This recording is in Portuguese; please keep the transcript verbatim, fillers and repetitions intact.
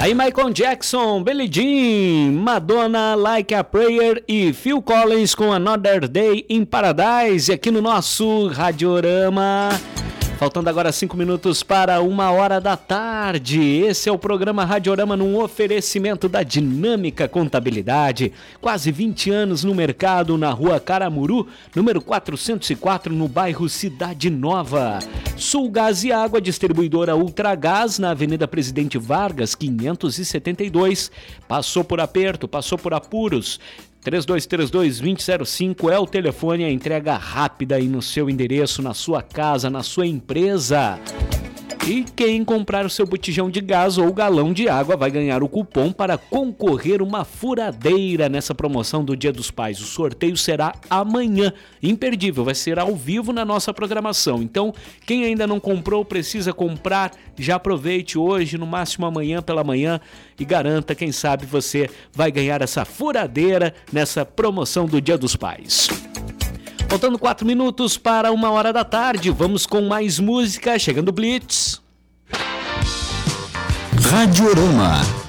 Aí Michael Jackson, Billie Jean, Madonna, Like a Prayer e Phil Collins com Another Day in Paradise aqui no nosso Radiorama. Faltando agora cinco minutos para uma hora da tarde. Esse é o programa Radiorama num oferecimento da Dinâmica Contabilidade. Quase vinte anos no mercado, na rua Caramuru, número quatrocentos e quatro, no bairro Cidade Nova. Sul Gás e Água, distribuidora Ultragás, na Avenida Presidente Vargas, quinhentos e setenta e dois. Passou por aperto, passou por apuros. três dois três dois, dois zero zero cinco é o telefone, a entrega rápida aí no seu endereço, na sua casa, na sua empresa. E quem comprar o seu botijão de gás ou galão de água vai ganhar o cupom para concorrer uma furadeira nessa promoção do Dia dos Pais. O sorteio será amanhã, imperdível, vai ser ao vivo na nossa programação. Então, quem ainda não comprou, precisa comprar, já aproveite hoje, no máximo amanhã pela manhã e garanta, quem sabe você vai ganhar essa furadeira nessa promoção do Dia dos Pais. Faltando quatro minutos para uma hora da tarde, vamos com mais música, chegando o Blitz. Radiorama.